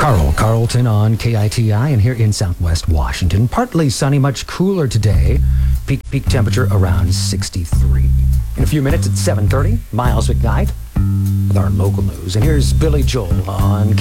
Carl Carlton on KITI, and here in Southwest Washington, partly sunny, much cooler today. Peak temperature around 63. In a few minutes at 7:30, Miles McKnight with our local news. And here's Billy Joel on